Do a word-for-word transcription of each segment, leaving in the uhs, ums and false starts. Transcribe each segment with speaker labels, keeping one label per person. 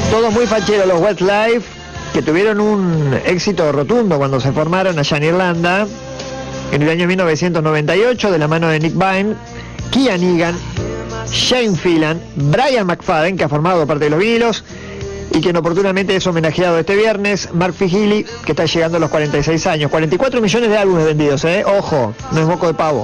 Speaker 1: Todos muy facheros los Westlife, que tuvieron un éxito rotundo cuando se formaron allá en Irlanda, en el año mil novecientos noventa y ocho, de la mano de Nick Vine, Kian Egan, Shane Phelan, Brian McFadden, que ha formado parte de los vinilos, y quien oportunamente es homenajeado este viernes, Mark Fihili, que está llegando a los cuarenta y seis años. cuarenta y cuatro millones de álbumes vendidos, ¿eh? Ojo, no es moco de pavo.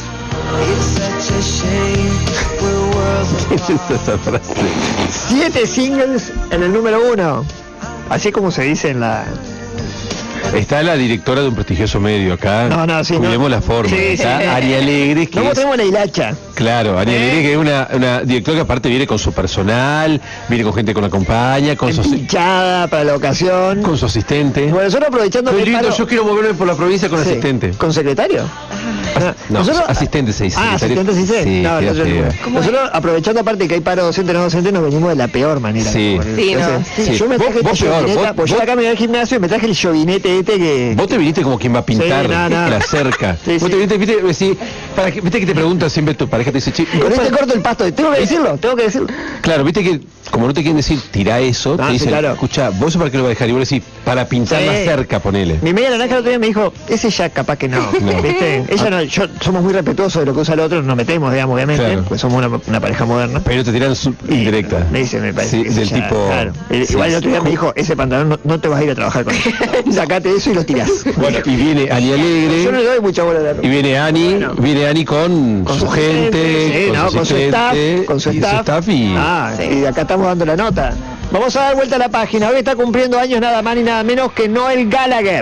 Speaker 2: ¿Qué es esa frase?
Speaker 1: Siete singles en el número uno. Así como se dice en la...
Speaker 2: Está la directora de un prestigioso medio acá.
Speaker 1: No, no, sí,
Speaker 2: Cuidemos
Speaker 1: no.
Speaker 2: la forma.
Speaker 1: Sí,
Speaker 2: Está
Speaker 1: sí.
Speaker 2: Ari Alegre, que
Speaker 1: No
Speaker 2: es...
Speaker 1: tenemos la hilacha.
Speaker 2: Claro, Ari
Speaker 1: ¿Eh?
Speaker 2: Alegre, que es una, una directora que aparte viene con su personal, viene con gente que la acompaña, con su,
Speaker 1: Empinchada para la ocasión.
Speaker 2: con su asistente.
Speaker 1: Bueno, nosotros aprovechando
Speaker 2: Qué
Speaker 1: que
Speaker 2: lindo,
Speaker 1: paro-
Speaker 2: yo quiero moverme por la provincia con
Speaker 1: Sí.
Speaker 2: asistente.
Speaker 1: ¿Con secretario? Ah,
Speaker 2: No,
Speaker 1: nosotros-
Speaker 2: asistente se dice.
Speaker 1: Ah,
Speaker 2: secretario.
Speaker 1: asistente sí, sí.
Speaker 2: Sí,
Speaker 1: No,
Speaker 2: qué
Speaker 1: no, yo
Speaker 2: feo.
Speaker 1: no. Nosotros aprovechando aparte que hay paro docente no docente, nos venimos de la peor manera.
Speaker 2: Sí.
Speaker 1: Como el-
Speaker 3: Sí, no.
Speaker 1: Entonces,
Speaker 2: Sí.
Speaker 1: Yo me
Speaker 2: Vos-
Speaker 1: traje
Speaker 2: vos
Speaker 1: esta
Speaker 2: peor,
Speaker 1: llovineta,
Speaker 2: vos-
Speaker 1: pues yo
Speaker 2: vos-
Speaker 1: acá me voy al gimnasio y me traje el llovinete este que...
Speaker 2: Vos te viniste como quien va a pintar
Speaker 1: Sí, no, no.
Speaker 2: la cerca.
Speaker 1: Sí,
Speaker 2: Vos
Speaker 1: sí.
Speaker 2: te viniste, viste, viste, para que, viste que te preguntan siempre tu pareja, te dice, che,
Speaker 1: Con este corto el pasto, tengo que decirlo, tengo que decirlo.
Speaker 2: claro, viste que como no te quieren decir tira eso,
Speaker 1: Ah,
Speaker 2: te
Speaker 1: sí,
Speaker 2: dicen,
Speaker 1: claro.
Speaker 2: escucha, vos eso para qué lo vas a dejar, y vos decís, para pintar
Speaker 1: Sí.
Speaker 2: la cerca, ponele.
Speaker 1: Mi media naranja el otro día me dijo, ese ya capaz que no,
Speaker 2: No.
Speaker 1: ¿viste? Ella no, yo somos muy respetuosos de lo que usa el otro, nos metemos, digamos, obviamente,
Speaker 2: Claro.
Speaker 1: pues somos una, una pareja moderna.
Speaker 2: Pero te tiran su indirecta.
Speaker 1: Me dice, me parece
Speaker 2: Sí,
Speaker 1: que ese
Speaker 2: del
Speaker 1: ya-
Speaker 2: tipo.
Speaker 1: claro. Eh,
Speaker 2: sí,
Speaker 1: Igual el otro día
Speaker 2: sí.
Speaker 1: me dijo, ese pantalón no, no te vas a ir a trabajar con él. Sacate eso y lo tirás.
Speaker 2: Bueno, y viene Ani
Speaker 1: Yo no
Speaker 2: Alegre,
Speaker 1: le doy mucha bola a la
Speaker 2: y viene Ani,
Speaker 1: Bueno.
Speaker 2: viene Ani con,
Speaker 1: Con
Speaker 2: su
Speaker 1: su
Speaker 2: gente,
Speaker 1: asistente, sí,
Speaker 2: con,
Speaker 1: no,
Speaker 2: su
Speaker 1: con su staff,
Speaker 2: asistente,
Speaker 1: con su
Speaker 2: y
Speaker 1: staff.
Speaker 2: y
Speaker 1: Ah, y acá estamos dando la nota. Vamos a dar vuelta a la página. Hoy está cumpliendo años nada más ni nada menos que Noel Gallagher.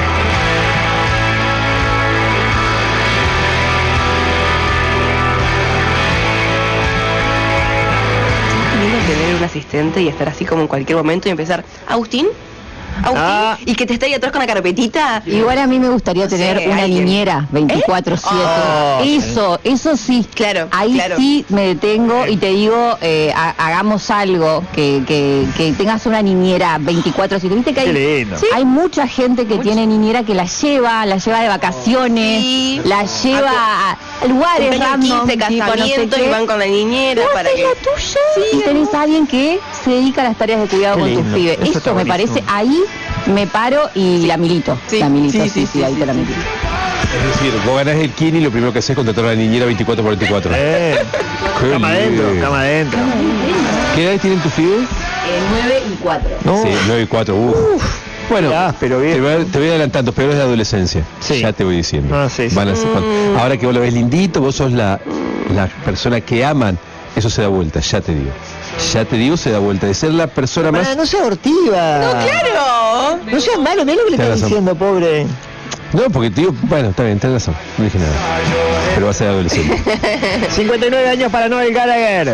Speaker 3: Tener un asistente y estar así como en cualquier momento y empezar, Agustín, Agustín,
Speaker 1: Ah.
Speaker 3: y que te esté ahí atrás con la carpetita.
Speaker 4: Igual a mí me gustaría
Speaker 3: No sé,
Speaker 4: tener una
Speaker 3: alguien.
Speaker 4: niñera veinticuatro siete.
Speaker 1: Oh,
Speaker 4: eso, eso sí.
Speaker 3: Claro,
Speaker 4: Ahí
Speaker 3: claro.
Speaker 4: sí me detengo y te digo, eh, ha- hagamos algo, que, que, que tengas una niñera veinticuatro siete. Viste que
Speaker 1: Qué
Speaker 4: hay,
Speaker 1: lindo.
Speaker 4: ¿sí? hay mucha gente que tiene niñera que la lleva, la lleva de vacaciones,
Speaker 3: Sí.
Speaker 4: la lleva a, a lugares
Speaker 3: Cumpleaños
Speaker 4: random,
Speaker 3: quince,
Speaker 4: tipo, no sé
Speaker 3: casamiento
Speaker 4: qué.
Speaker 3: y van con la niñera
Speaker 4: Vos
Speaker 3: para
Speaker 4: tenés
Speaker 3: que...
Speaker 4: la tuya y tenés a alguien que se dedica a las tareas de cuidado
Speaker 1: Qué
Speaker 4: con tus
Speaker 1: lindo.
Speaker 4: pibes.
Speaker 1: Eso
Speaker 4: Eso,
Speaker 1: está
Speaker 4: me
Speaker 1: buenísimo.
Speaker 4: parece, ahí me paro y la milito.
Speaker 3: Sí,
Speaker 4: La milito,
Speaker 3: sí,
Speaker 4: sí,
Speaker 3: sí,
Speaker 4: sí,
Speaker 3: sí,
Speaker 4: ahí
Speaker 3: sí,
Speaker 4: te la
Speaker 3: sí.
Speaker 4: milito.
Speaker 2: Es decir, vos ganás el Kini y lo primero que haces es contratar a la niñera veinticuatro por veinticuatro.
Speaker 1: Eh,
Speaker 2: Qué
Speaker 1: cama adentro,
Speaker 2: lindo.
Speaker 1: cama adentro.
Speaker 2: ¿Qué edad tienen tus pibes?
Speaker 4: nueve y cuatro.
Speaker 1: No,
Speaker 2: Sí, nueve y cuatro. Uf. Bueno,
Speaker 1: mirá, pero bien.
Speaker 2: te, voy, te voy adelantando, pero es de adolescencia.
Speaker 1: Sí.
Speaker 2: Ya te voy diciendo.
Speaker 1: Ah, sí, sí.
Speaker 2: Van a ser-
Speaker 3: Mm.
Speaker 2: Ahora que vos lo ves lindito, vos sos la, la persona que aman, eso se da vuelta, ya te digo. Ya te digo, se da vuelta. De ser la persona más...
Speaker 1: Pará, no seas hortiva.
Speaker 3: No, claro.
Speaker 1: No seas malo, mirá lo que le
Speaker 2: Tenés
Speaker 1: estás
Speaker 2: razón.
Speaker 1: diciendo, pobre.
Speaker 2: No, porque te digo, bueno, está bien, tenés razón, no dije nada. Pero va a ser adolescente.
Speaker 1: cincuenta y nueve años para Noel Gallagher,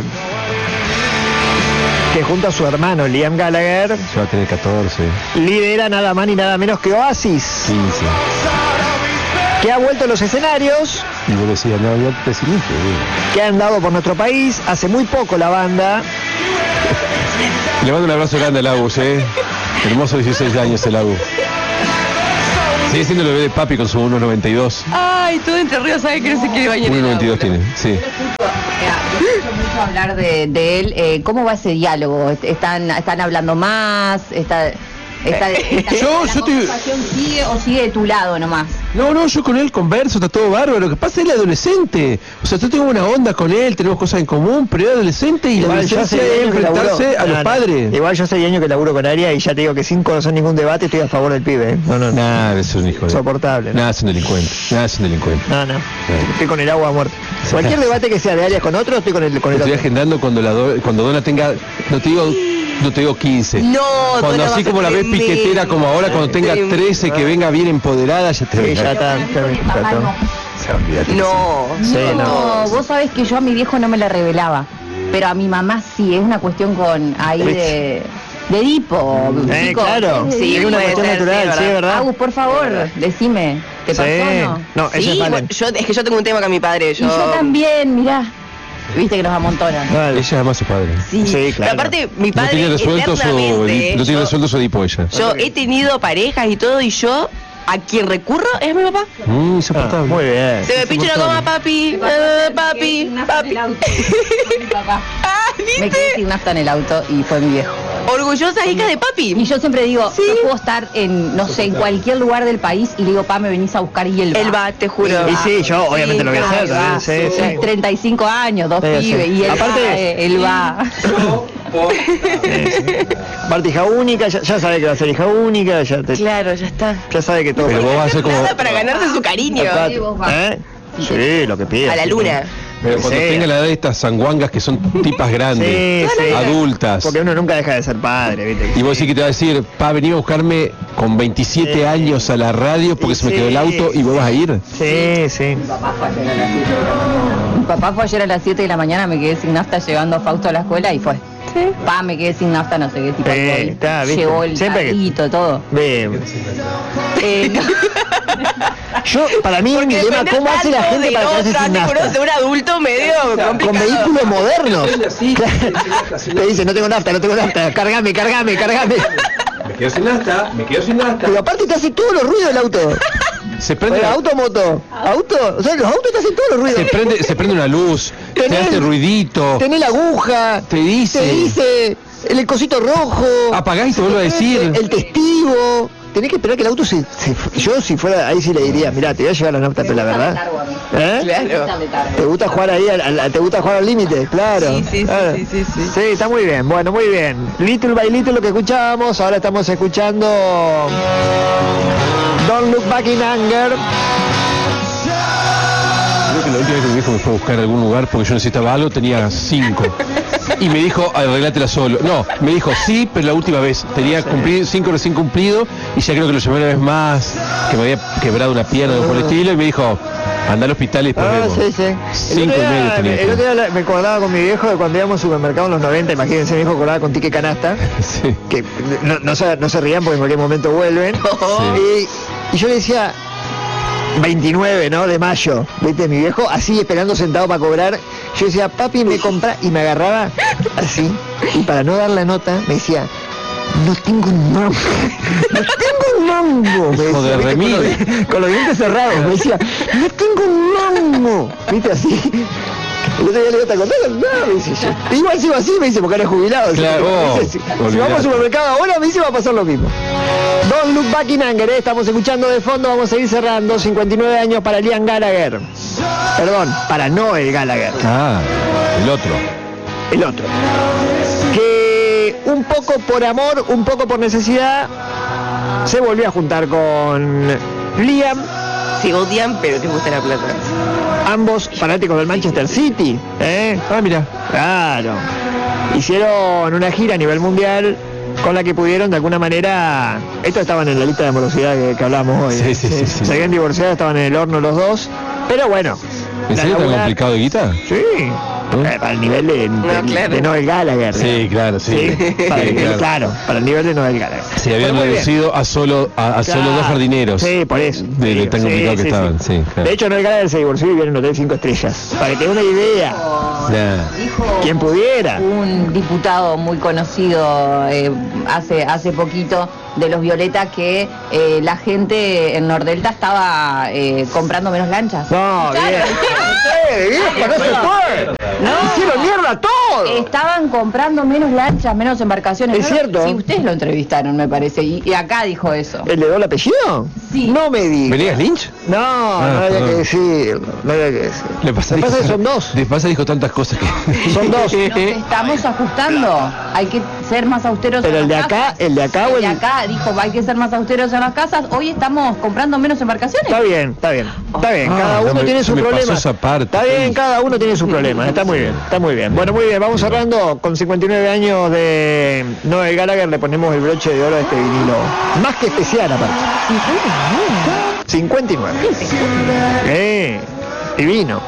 Speaker 1: que junto a su hermano Liam Gallagher
Speaker 2: Yo va a tener catorce,
Speaker 1: lidera nada más ni nada menos que Oasis,
Speaker 2: quince.
Speaker 1: que ha vuelto a los escenarios,
Speaker 2: Y vos decías, no, ya pesimista. güey.
Speaker 1: que ha andado por nuestro país. Hace muy poco la banda.
Speaker 2: Le mando un abrazo grande al Agus, eh. Hermoso dieciséis años el Agus. Sigue siendo el bebé de papi con su uno noventa y dos.
Speaker 3: Ay, todo Entre Ríos sabe que no se quiere bañar.
Speaker 2: uno
Speaker 3: en
Speaker 2: noventa y dos
Speaker 3: agua.
Speaker 2: tiene, sí.
Speaker 4: Mira, yo escucho mucho hablar de, de él. eh, ¿Cómo va ese diálogo? Est- ¿Están, están hablando más? ¿Está, está, está-
Speaker 2: Yo-
Speaker 4: la
Speaker 2: yo te-
Speaker 4: conversación sigue o sigue de tu lado nomás?
Speaker 2: No, no, yo con él converso, está todo bárbaro. Lo que pasa es el adolescente. O sea, yo tengo una onda con él, tenemos cosas en común, pero es adolescente y la
Speaker 1: Igual yo
Speaker 2: adolescencia
Speaker 1: hace
Speaker 2: es
Speaker 1: años que
Speaker 2: enfrentarse
Speaker 1: laburo-
Speaker 2: a los
Speaker 1: no, no.
Speaker 2: padres.
Speaker 1: Igual yo hace años que laburo con Aria y ya te digo que sin conocer ningún debate estoy a favor del pibe. ¿eh? No, no, no.
Speaker 2: Nada, es un hijo de...
Speaker 1: Insoportable. ¿no?
Speaker 2: Nada, es un delincuente. Nada, es un delincuente.
Speaker 1: No, no. Estoy con el agua muerta. Cualquier debate que sea de Arias con otro, estoy con el, con el
Speaker 2: Estoy
Speaker 1: otro.
Speaker 2: agendando cuando la do- cuando Dona tenga, no te digo, no te digo quince.
Speaker 3: No,
Speaker 2: Cuando
Speaker 3: Dona va
Speaker 2: así
Speaker 3: a ser
Speaker 2: como la ves
Speaker 3: tremendo.
Speaker 2: piquetera como ahora, cuando tenga
Speaker 3: Tremendo.
Speaker 2: trece, que venga bien empoderada, ya te
Speaker 1: Sí,
Speaker 2: venga.
Speaker 1: ya está. ya me- ya está.
Speaker 2: Se olvídate.
Speaker 3: No,
Speaker 1: Sí,
Speaker 4: no,
Speaker 1: no.
Speaker 4: vos sabés que yo a mi viejo no me la revelaba, pero a mi mamá sí, es una cuestión con ahí de, de Edipo.
Speaker 1: Eh,
Speaker 4: chicos.
Speaker 1: claro.
Speaker 4: Sí,
Speaker 3: Sí,
Speaker 1: es una
Speaker 3: puede
Speaker 1: cuestión
Speaker 3: ser,
Speaker 1: natural,
Speaker 3: sí,
Speaker 1: sí,
Speaker 3: es
Speaker 1: es verdad.
Speaker 4: Agus, por favor, decime, ¿te
Speaker 1: Sí.
Speaker 4: pasó o no?
Speaker 1: No, ella
Speaker 3: Sí,
Speaker 1: es Valen.
Speaker 3: bueno, yo, es que yo tengo un tema con mi padre. Yo,
Speaker 4: Y yo también, mirá, viste que nos amontonan.
Speaker 1: Vale.
Speaker 2: Ella ama a su padre.
Speaker 3: Sí,
Speaker 1: Sí,
Speaker 3: pero
Speaker 1: claro.
Speaker 3: aparte mi
Speaker 2: No
Speaker 3: padre
Speaker 2: tiene resuelto su,
Speaker 3: eternamente,
Speaker 2: no tiene
Speaker 3: yo-
Speaker 2: resuelto su Edipo ella.
Speaker 3: Yo he tenido parejas y todo y yo a quien recurro es a mi papá.
Speaker 2: Mm,
Speaker 1: Ah,
Speaker 2: insoportable.
Speaker 1: muy bien.
Speaker 3: Se me pincha la goma, papi, eh, papi, papi. Ah,
Speaker 4: Me
Speaker 3: ¿viste?
Speaker 4: quedé sin nafta en el auto y fue mi viejo.
Speaker 3: Orgullosa hija de papi.
Speaker 4: Y yo siempre digo,
Speaker 3: Sí.
Speaker 4: yo puedo estar en, no sé, en cualquier lugar del país y le digo, pa, me venís a buscar y él va.
Speaker 3: Él va, te juro.
Speaker 1: Y sí, yo obviamente lo voy a hacer
Speaker 4: él va.
Speaker 1: también, sí, sí.
Speaker 4: treinta y cinco años, dos
Speaker 1: Sí, sí.
Speaker 4: pibes, y él
Speaker 1: Aparte-
Speaker 4: va, eh, él va.
Speaker 1: Aparte, hija única, ya, ya sabe que va a ser hija única, ya, te-
Speaker 3: Clacer ya está.
Speaker 1: ya sabe que todo.
Speaker 2: Pero vos vas a ser como.
Speaker 3: Nada para ganarse su cariño.
Speaker 1: Aparte,
Speaker 4: Sí, vos vas.
Speaker 1: ¿eh? Sí, lo que pida.
Speaker 3: A la luna.
Speaker 2: Pero cuando
Speaker 1: Sí.
Speaker 2: tenga la edad de estas sanguangas que son tipas grandes,
Speaker 1: Sí, sí.
Speaker 2: adultas.
Speaker 1: Porque uno nunca deja de ser padre, ¿viste?
Speaker 2: Y vos decís que te va a decir, pa, vení a buscarme con veintisiete
Speaker 1: Sí.
Speaker 2: años a la radio porque
Speaker 1: Y
Speaker 2: se me
Speaker 1: sí.
Speaker 2: quedó el auto y vos vas a ir.
Speaker 1: Sí, sí.
Speaker 4: Mi papá fue ayer a las siete. Mi papá fue ayer a las siete de la mañana, me quedé sin nafta llevando a Fausto a la escuela y fue.
Speaker 3: Sí.
Speaker 4: Pa, me quedé sin nafta, no sé qué tipo.
Speaker 1: Sí,
Speaker 4: de
Speaker 1: está, ¿viste?
Speaker 4: Llevó el
Speaker 1: Siempre que-
Speaker 4: carrito, todo.
Speaker 1: Bien.
Speaker 4: Eh, no.
Speaker 1: Yo, para mí, un dilema,
Speaker 3: depender
Speaker 1: ¿cómo hace la
Speaker 3: tanto
Speaker 1: gente
Speaker 3: de
Speaker 1: para quedarse
Speaker 3: otra,
Speaker 1: sin
Speaker 3: tipo,
Speaker 1: nafta?
Speaker 3: uno de un adulto medio
Speaker 1: Con
Speaker 3: complicado.
Speaker 1: vehículos modernos. Te dice, no tengo nafta, no tengo nafta, cargame, cargame, cargame.
Speaker 2: Me quedo sin nafta, me quedo sin nafta.
Speaker 1: Pero aparte te hace todos los ruidos el auto.
Speaker 2: Se prende,
Speaker 1: Oye, auto, moto. Auto, o sea, los autos te hacen todos los ruidos.
Speaker 2: se prende, se prende una luz, te
Speaker 1: Tenés-
Speaker 2: hace ruidito,
Speaker 1: Tenés la aguja.
Speaker 2: te dice,
Speaker 1: Te dice el, el cosito rojo.
Speaker 2: apagás y te vuelve a decir.
Speaker 1: El, el testigo. Tenés que esperar que el auto se, se- Yo si fuera ahí sí le diría, mirá, te voy a llevar la nafta, pero la verdad. ¿Eh?
Speaker 3: Claro.
Speaker 1: ¿Te gusta jugar ahí, al, al- te gusta jugar al límite? Claro.
Speaker 3: Sí, sí, sí,
Speaker 1: Claro.
Speaker 3: sí, sí, sí.
Speaker 1: Sí, está muy bien, bueno, muy bien. Little by Little lo que escuchábamos, ahora estamos escuchando Don't Look Back in Anger.
Speaker 2: Creo que la última vez que mi viejo me fue a buscar a algún lugar porque yo necesitaba algo, tenía cinco. Y me dijo, arreglátela solo. No, me dijo, sí, pero la última vez. Tenía cumplido, cinco recién cumplido, y ya creo que lo llevé una vez más, que me había quebrado una pierna o por el estilo, y me dijo, anda al hospital y después
Speaker 1: Ah,
Speaker 2: vemos.
Speaker 1: sí, sí. El
Speaker 2: Cinco
Speaker 1: otro
Speaker 2: y medio
Speaker 1: día,
Speaker 2: tenía.
Speaker 1: el otro día la- me acordaba con mi viejo de cuando íbamos al supermercado en los noventa, imagínense, mi viejo acordaba con tique canasta,
Speaker 2: Sí.
Speaker 1: que no, no, se, no se rían porque en cualquier momento vuelven. Y, y yo le decía, veintinueve, ¿no? De mayo, ¿viste? Mi viejo así esperando sentado para cobrar. Yo decía, papi, me compra, y me agarraba así, y para no dar la nota, me decía, no tengo un mango, no tengo un mango, me
Speaker 2: Hijo
Speaker 1: decía,
Speaker 2: de
Speaker 1: ¿viste? Con,
Speaker 2: remil.
Speaker 1: los, con los dientes cerrados, me decía, no tengo un mango, ¿viste? Así. El otro día le digo, ¿te acordás? No, me dice yo. Igual sigo así, me dice, porque eres jubilado.
Speaker 2: Claro,
Speaker 1: Me dice, si, si
Speaker 2: olvidate.
Speaker 1: vamos al supermercado ahora, me dice, va a pasar lo mismo. Don't Look Back in Anger, ¿eh? Estamos escuchando de fondo, vamos a seguir cerrando. cincuenta y nueve años para Liam Gallagher. Perdón, para Noel Gallagher,
Speaker 2: Ah, el otro.
Speaker 1: el otro. Que un poco por amor, un poco por necesidad, se volvió a juntar con Liam,
Speaker 3: Se odian, pero te gusta la plata.
Speaker 1: ambos fanáticos del Manchester City. ¿eh?
Speaker 2: Ah, mira.
Speaker 1: Claro. Hicieron una gira a nivel mundial con la que pudieron de alguna manera. Estos estaban en la lista de morosidad que, que hablamos hoy.
Speaker 2: Sí, sí, sí, sí.
Speaker 1: Se habían divorciado, estaban en el horno los dos. Pero bueno.
Speaker 2: ¿En
Speaker 1: la
Speaker 2: serio tan
Speaker 1: laburar-
Speaker 2: complicado de guita?
Speaker 1: Sí. Eh, para el nivel de, de,
Speaker 3: claro.
Speaker 1: de Noel Gallagher.
Speaker 2: Sí, claro, sí.
Speaker 1: para
Speaker 2: Sí,
Speaker 1: el nivel-
Speaker 2: claro.
Speaker 1: claro, para el nivel de Noel Gallagher.
Speaker 2: Se habían
Speaker 1: Pero muy bien.
Speaker 2: reducido a solo a, a solo
Speaker 1: Claro.
Speaker 2: dos jardineros.
Speaker 1: Sí, por eso.
Speaker 2: De, de
Speaker 1: Sí,
Speaker 2: tan
Speaker 1: sí,
Speaker 2: complicado que
Speaker 1: sí,
Speaker 2: estaban,
Speaker 1: sí.
Speaker 2: sí. claro.
Speaker 1: De hecho, Noel Gallagher se divorció y vivió en un hotel cinco estrellas. Para que te dé una idea.
Speaker 2: Ya.
Speaker 4: Dijo
Speaker 1: Quien pudiera.
Speaker 4: un diputado muy conocido eh, hace hace poquito de los Violetas que eh, la gente en Nordelta estaba eh, comprando menos lanchas.
Speaker 1: No, bien. ¡Eh, viejo, no se fue!
Speaker 4: No.
Speaker 1: ¡Hicieron mierda todo!
Speaker 4: Estaban comprando menos lanchas, menos embarcaciones.
Speaker 1: ¿Es
Speaker 4: No,
Speaker 1: cierto?
Speaker 4: Sí, ustedes lo entrevistaron, me parece, y, y acá dijo eso.
Speaker 1: ¿El le dio el apellido?
Speaker 4: Sí.
Speaker 1: No me digas.
Speaker 2: ¿Venías Lynch?
Speaker 1: No,
Speaker 2: Ah,
Speaker 1: no había
Speaker 2: perdón.
Speaker 1: que decirlo. No había que decirlo.
Speaker 2: Le pasa,
Speaker 1: Lo que pasa es que
Speaker 2: dijo-
Speaker 1: son dos.
Speaker 2: Le pasa dijo tantas cosas que.
Speaker 1: Son dos.
Speaker 4: Nos estamos ajustando. Hay que ser más austeros
Speaker 1: Pero
Speaker 4: en
Speaker 1: el de
Speaker 4: las
Speaker 1: acá,
Speaker 4: casas.
Speaker 1: el de acá o
Speaker 4: El de
Speaker 1: el-
Speaker 4: acá dijo, hay que ser más austeros en las casas. Hoy estamos comprando menos embarcaciones.
Speaker 1: Está bien, está bien. Está bien,
Speaker 2: Ah,
Speaker 1: cada
Speaker 2: no
Speaker 1: uno
Speaker 2: me-
Speaker 1: tiene
Speaker 2: se
Speaker 1: su
Speaker 2: me pasó
Speaker 1: problema.
Speaker 2: esa parte.
Speaker 1: Está bien, cada uno tiene su problema. Está muy bien, está muy bien. Bueno, muy bien, vamos cerrando con cincuenta y nueve años de Noel Gallagher. Le ponemos el broche de oro a este vinilo. Más que especial, aparte. cincuenta y nueve. Eh, divino.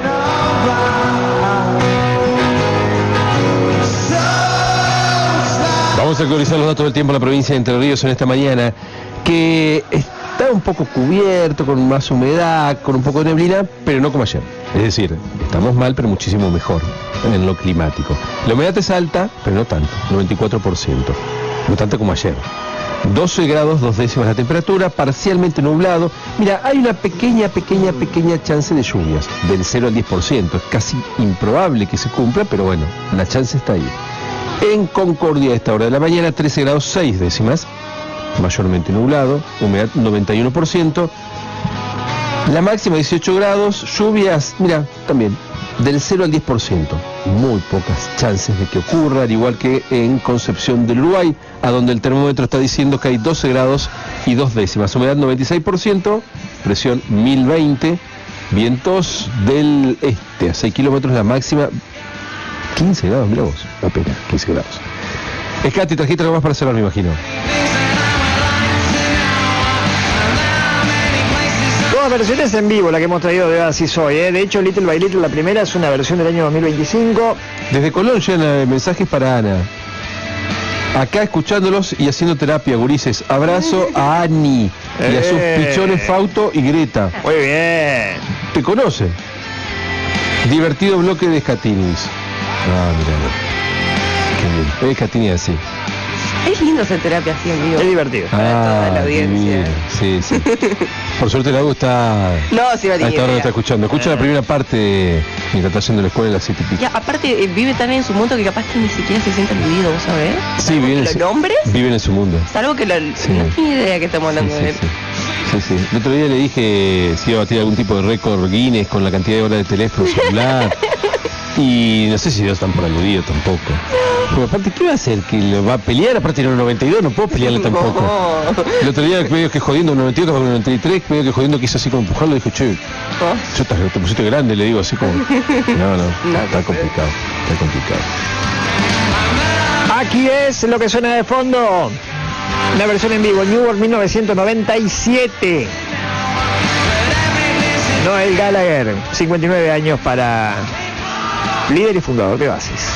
Speaker 2: Vamos a actualizar los datos del tiempo en la provincia de Entre Ríos en esta mañana, que está un poco cubierto, con más humedad, con un poco de neblina, pero no como ayer. Es decir, estamos mal, pero muchísimo mejor en lo climático. La humedad es alta, pero no tanto, noventa y cuatro por ciento, no tanto como ayer. doce grados, dos décimas la temperatura, parcialmente nublado. Mira, hay una pequeña, pequeña, pequeña chance de lluvias, del cero al diez por ciento. Es casi improbable que se cumpla, pero bueno, la chance está ahí. En Concordia, a esta hora de la mañana, trece grados seis décimas, mayormente nublado, humedad noventa y uno por ciento. La máxima dieciocho grados, lluvias, mira, también, del cero al diez por ciento. Muy pocas chances de que ocurra, al igual que en Concepción del Uruguay, a donde el termómetro está diciendo que hay doce grados y dos décimas. Humedad noventa y seis por ciento, presión mil veinte, vientos del este a seis kilómetros, la máxima quince grados, mirá vos, apenas quince grados. Escati, trajiste algo más para cerrar, me imagino.
Speaker 1: Dos versiones en vivo, la que hemos traído de Así Soy, ¿eh? De hecho, Little by Little, la primera es una versión del año dos mil veinticinco.
Speaker 2: Desde Colón llegan mensajes para Ana. Acá escuchándolos y haciendo terapia, gurises. Abrazo a Ani y a sus
Speaker 1: Eh.
Speaker 2: pichones Fausto y Greta.
Speaker 1: Muy bien.
Speaker 2: ¿Te conoce? Divertido bloque de Scatinis. Ah, mira. Qué bien. Es Scatini así.
Speaker 3: Es lindo hacer terapia así en vivo.
Speaker 1: Es divertido.
Speaker 3: Para toda la
Speaker 2: qué
Speaker 3: audiencia.
Speaker 2: bien. Sí, sí. Por suerte la U está...
Speaker 3: No, sí, va a
Speaker 2: A esta hora no está escuchando. Escucha la primera parte mientras está haciendo la escuela a las siete y pico.
Speaker 3: Ya, aparte, eh, vive tan en su mundo que capaz que ni siquiera se siente aludido, ¿vos sabés?
Speaker 2: Sí,
Speaker 3: Salvo
Speaker 2: viven
Speaker 3: que
Speaker 2: en,
Speaker 3: ¿Los nombres?
Speaker 2: su, viven en su mundo.
Speaker 3: Salvo que lo...
Speaker 2: Sí.
Speaker 3: No tiene idea que estamos
Speaker 2: Sí,
Speaker 3: hablando de
Speaker 2: sí,
Speaker 3: él.
Speaker 2: sí. Sí, sí. El otro día le dije si iba a batir algún tipo de récord Guinness con la cantidad de horas de teléfono celular. Y no sé si Dios están por aludido tampoco. Porque aparte, ¿qué va a hacer? ¿Que lo va a pelear? Aparte tiene un noventa y dos, no puedo pelearle tampoco.
Speaker 3: No.
Speaker 2: El otro día medio que jodiendo un noventa y dos con un noventa y tres, medio que jodiendo quiso así como empujarlo, dijo, che, yo te, te pusiste grande, le digo así como. No, no,
Speaker 3: No,
Speaker 2: está complicado, está complicado.
Speaker 1: Aquí es lo que suena de fondo. Una versión en vivo, Newark mil novecientos noventa y siete. Noel Gallagher, cincuenta y nueve años para líder y fundador de Oasis.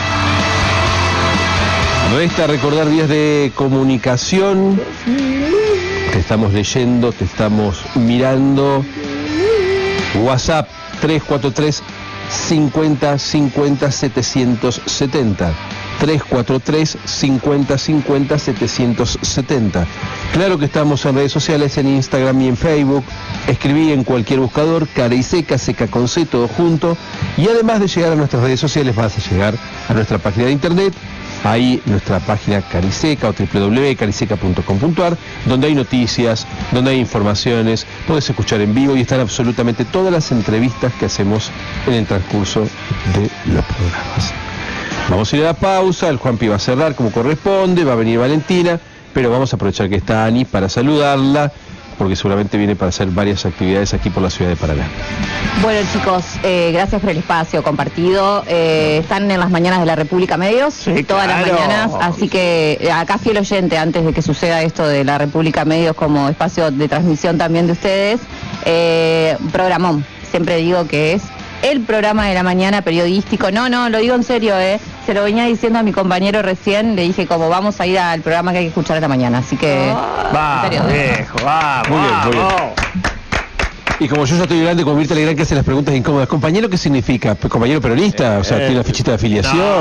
Speaker 2: Resta recordar vías de comunicación. Te estamos leyendo, te estamos mirando. WhatsApp tres cuatro tres, cincuenta, cincuenta, setecientos setenta. tres cuatro tres, cincuenta, cincuenta, setecientos setenta. Claro que estamos en redes sociales, en Instagram y en Facebook. Escribí en cualquier buscador, Cara y Seca, Seca con C, todo junto. Y además de llegar a nuestras redes sociales, vas a llegar a nuestra página de internet. Ahí nuestra página Cariseca o doble u doble u doble u punto cariseca punto com punto a r, donde hay noticias, donde hay informaciones, puedes escuchar en vivo y están absolutamente todas las entrevistas que hacemos en el transcurso de los programas. Vamos a ir a la pausa, el Juanpi va a cerrar como corresponde, va a venir Valentina, pero vamos a aprovechar que está Ani para saludarla, porque seguramente viene para hacer varias actividades aquí por la ciudad de Paraná.
Speaker 4: Bueno, chicos, eh, gracias por el espacio compartido. Eh, están en las mañanas de la República Medios,
Speaker 1: Sí,
Speaker 4: todas
Speaker 1: claro.
Speaker 4: las mañanas, así que eh, acá fiel oyente antes de que suceda esto de la República Medios como espacio de transmisión también de ustedes. Eh, un programón, siempre digo que es el programa de la mañana periodístico. No, no, lo digo en serio, eh. Se lo venía diciendo a mi compañero recién, le dije como vamos a ir al programa que hay que escuchar a la mañana, así que...
Speaker 1: Vamos,
Speaker 4: en serio.
Speaker 1: viejo, vamos.
Speaker 2: Muy bien, muy bien.
Speaker 1: vamos.
Speaker 2: Y como yo ya estoy grande, como Mirta Legrand que hace las preguntas incómodas. ¿Compañero qué significa? ¿Compañero peronista? O sea,
Speaker 1: Eh,
Speaker 2: ¿tiene la fichita de afiliación?
Speaker 1: No,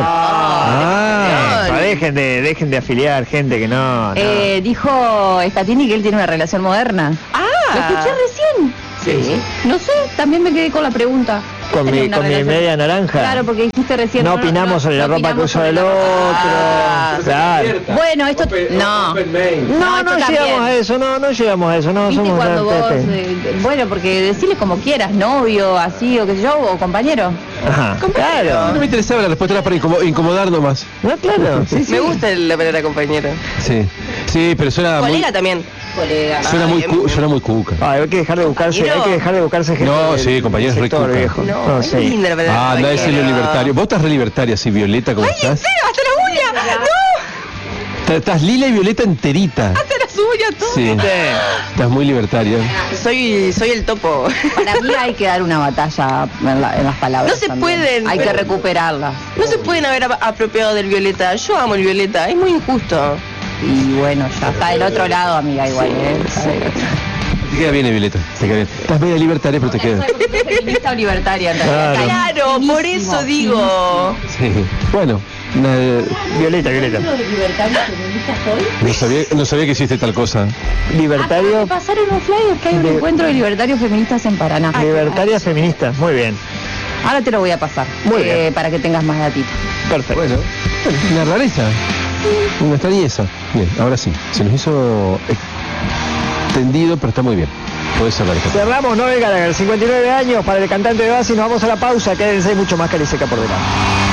Speaker 2: Ah,
Speaker 1: no, dejen de, dejen de afiliar gente que no. no.
Speaker 4: Eh, dijo Scatini que él tiene una relación moderna.
Speaker 3: Ah.
Speaker 4: Lo escuché recién.
Speaker 3: Sí.
Speaker 4: No sé, también me quedé con la pregunta.
Speaker 1: Con
Speaker 4: ¿Tenés
Speaker 1: mi,
Speaker 4: una
Speaker 1: con mi
Speaker 4: relación?
Speaker 1: media naranja.
Speaker 4: Claro, porque dijiste recién...
Speaker 1: No opinamos sobre la ropa que
Speaker 4: opinamos
Speaker 1: usa
Speaker 4: sobre
Speaker 1: el
Speaker 4: la
Speaker 1: otro.
Speaker 4: ropa.
Speaker 3: Ah.
Speaker 1: Claro.
Speaker 4: Bueno, esto... No.
Speaker 1: No,
Speaker 4: esto
Speaker 1: no
Speaker 4: también.
Speaker 1: llegamos a eso, no, no llegamos a eso, no
Speaker 4: ¿Viste
Speaker 1: somos
Speaker 4: cuando
Speaker 1: tan
Speaker 4: vos...
Speaker 1: Pepe.
Speaker 4: eh, bueno, porque decirle como quieras, novio, así, o qué sé yo, o compañero.
Speaker 1: Ajá, claro.
Speaker 2: no me interesaba la respuesta, era para incomo- incomodar nomás.
Speaker 1: No, claro. Sí, sí.
Speaker 3: Me gusta la palabra compañera.
Speaker 2: Sí, sí, pero suena muy,
Speaker 3: Colega también.
Speaker 4: Colega.
Speaker 2: suena muy, cu- suena muy cuca.
Speaker 1: Ah, hay que dejar de buscarse, hay
Speaker 3: Compañero.
Speaker 1: que dejar de buscarse gente.
Speaker 2: No,
Speaker 1: del-
Speaker 2: sí, compañero,
Speaker 1: del
Speaker 2: es re
Speaker 1: sector,
Speaker 2: cuca.
Speaker 1: viejo.
Speaker 3: No,
Speaker 1: No,
Speaker 3: es
Speaker 1: sí.
Speaker 3: linda la palabra
Speaker 2: Ah, anda a decirle
Speaker 3: compañera.
Speaker 2: libertario. Vos estás re libertaria, así, Violeta, ¿cómo
Speaker 3: ¡Ay, en
Speaker 2: estás?
Speaker 3: serio! ¡Hasta la uña! ¡No!
Speaker 2: Estás- Estás lila y violeta enterita.
Speaker 3: ¡Hasta las uñas, todo!
Speaker 2: Sí, estás muy libertaria.
Speaker 3: Soy, soy el topo.
Speaker 4: Para mí hay que dar una batalla en, la- en las palabras.
Speaker 3: No se
Speaker 4: también.
Speaker 3: pueden,
Speaker 4: Hay
Speaker 3: pero-
Speaker 4: que recuperarlas.
Speaker 3: No se pueden haber ap- apropiado del violeta. Yo amo el violeta. Es muy injusto.
Speaker 4: Y bueno, ya está del otro lado, amiga, igual, ¿eh?
Speaker 2: Te queda bien, eh, Violeta, te queda bien. Estás media libertaria, pero te queda.
Speaker 4: Soy feminista o libertaria, en realidad.
Speaker 1: Claro.
Speaker 3: Claro, por
Speaker 4: Finísimo,
Speaker 3: eso digo.
Speaker 2: Sí. Bueno, na-
Speaker 1: Violeta, Violeta.
Speaker 4: libertario feminista soy?
Speaker 2: no sabía, no sabía que hiciste tal cosa.
Speaker 1: Libertario,
Speaker 4: Me pasaron un flyer que hay un
Speaker 1: De-
Speaker 4: encuentro de libertarios feministas en Paraná.
Speaker 1: libertaria feminista. Muy bien.
Speaker 4: Ahora te lo voy a pasar.
Speaker 1: Muy
Speaker 4: eh,
Speaker 1: bien.
Speaker 4: Para que tengas más datitos.
Speaker 1: Perfecto.
Speaker 2: Bueno. Una rareza, una extrañeza. Bien, ahora sí, se nos hizo extendido, pero está muy bien. Podés cerrar esta.
Speaker 1: Cerramos Noel Gallagher, cincuenta y nueve años para el cantante de Oasis. Nos vamos a la pausa, quédense, mucho más Cara y Seca por delante.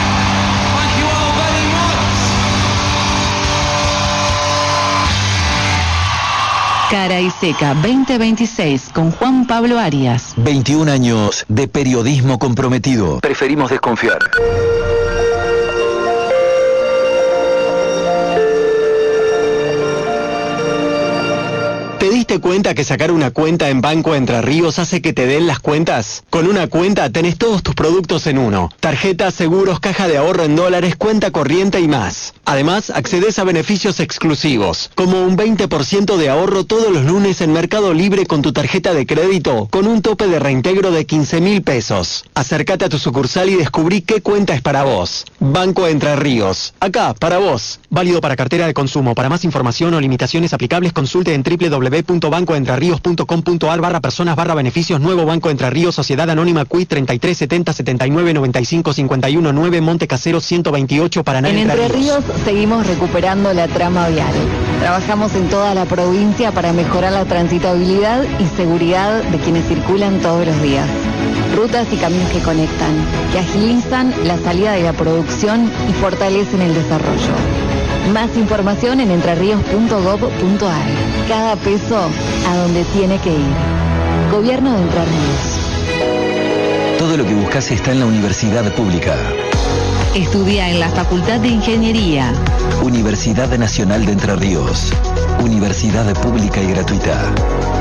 Speaker 5: Cara y Seca veinte veintiséis con Juan Pablo Arias.
Speaker 6: veintiún años de periodismo comprometido. Preferimos desconfiar.
Speaker 7: ¿Te diste cuenta que sacar una cuenta en Banco Entre Ríos hace que te den las cuentas? Con una cuenta tenés todos tus productos en uno. Tarjetas, seguros, caja de ahorro en dólares, cuenta corriente y más. Además, accedes a beneficios exclusivos, como un veinte por ciento de ahorro todos los lunes en Mercado Libre con tu tarjeta de crédito, con un tope de reintegro de quince mil pesos. Acércate a tu sucursal y descubrí qué cuenta es para vos. Banco Entre Ríos. Acá, para vos. Válido para cartera de consumo. Para más información o limitaciones aplicables, consulte en doble u doble u doble u punto banco entre ríos punto com punto ar barra personas barra beneficios. Nuevo Banco Entre Ríos, Sociedad Anónima C U I treinta y tres setenta setenta y nueve noventa y cinco cincuenta y uno nueve, Monte Casero ciento veintiocho, Paraná.
Speaker 4: En Entre Ríos seguimos recuperando la trama vial. Trabajamos en toda la provincia para mejorar la transitabilidad y seguridad de quienes circulan todos los días. Rutas y caminos que conectan, que agilizan la salida de la producción y fortalecen el desarrollo. Más información en entreríos punto gob punto ar. Cada peso a donde tiene que ir. Gobierno de Entre Ríos.
Speaker 6: Todo lo que buscas está en la Universidad Pública.
Speaker 5: Estudia en la Facultad de Ingeniería.
Speaker 6: Universidad Nacional de Entre Ríos. Universidad pública y gratuita.